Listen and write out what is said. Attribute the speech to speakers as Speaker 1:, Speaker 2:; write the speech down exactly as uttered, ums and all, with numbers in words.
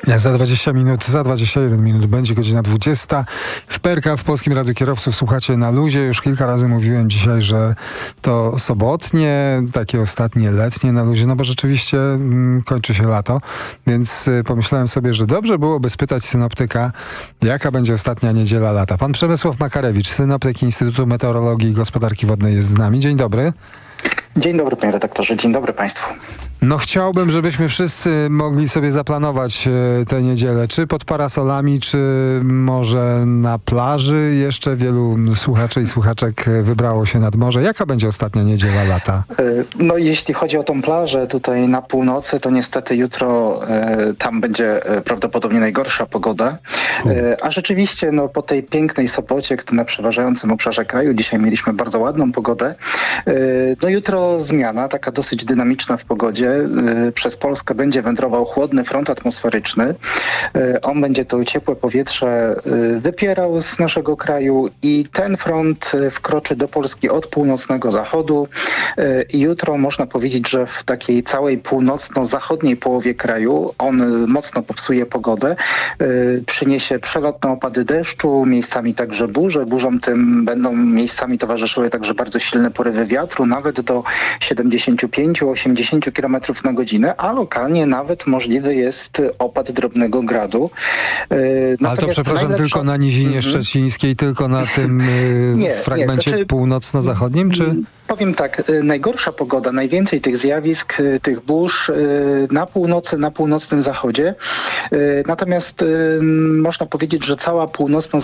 Speaker 1: Za dwadzieścia minut, za dwadzieścia jeden minut będzie godzina dwudziesta. W P R K, w Polskim Radiu Kierowców, słuchacie Na Luzie. Już kilka razy mówiłem dzisiaj, że to sobotnie, takie ostatnie letnie Na Luzie, no bo rzeczywiście mm, kończy się lato, więc y, pomyślałem sobie, że dobrze byłoby spytać synoptyka, jaka będzie ostatnia niedziela lata. Pan Przemysław Makarewicz, synoptyk Instytutu Meteorologii i Gospodarki Wodnej jest z nami. Dzień dobry.
Speaker 2: Dzień dobry, panie redaktorze. Dzień dobry państwu.
Speaker 1: No chciałbym, żebyśmy wszyscy mogli sobie zaplanować e, tę niedzielę, czy pod parasolami, czy może na plaży. Jeszcze wielu słuchaczy i słuchaczek wybrało się nad morze. Jaka będzie ostatnia niedziela lata?
Speaker 2: No jeśli chodzi o tą plażę tutaj na północy, to niestety jutro e, tam będzie e, prawdopodobnie najgorsza pogoda. E, a rzeczywiście no, po tej pięknej Sopocie, na przeważającym obszarze kraju, dzisiaj mieliśmy bardzo ładną pogodę. E, no jutro zmiana, taka dosyć dynamiczna w pogodzie. Przez Polskę będzie wędrował chłodny front atmosferyczny. On będzie to ciepłe powietrze wypierał z naszego kraju i ten front wkroczy do Polski od północnego zachodu i jutro można powiedzieć, że w takiej całej północno-zachodniej połowie kraju on mocno popsuje pogodę. Przyniesie przelotne opady deszczu, miejscami także burze. Burzom tym będą miejscami towarzyszyły także bardzo silne porywy wiatru, nawet do siedemdziesiąt pięć do osiemdziesięciu kilometrów na godzinę, a lokalnie nawet możliwy jest opad drobnego gradu.
Speaker 1: Natomiast ale to przepraszam, najlepsza... tylko na nizinie mm-hmm. szczecińskiej, tylko na tym nie, fragmencie nie, znaczy... północno-zachodnim, czy...
Speaker 2: Powiem tak, najgorsza pogoda, najwięcej tych zjawisk, tych burz na północy, na północnym zachodzie. Natomiast można powiedzieć, że cała północno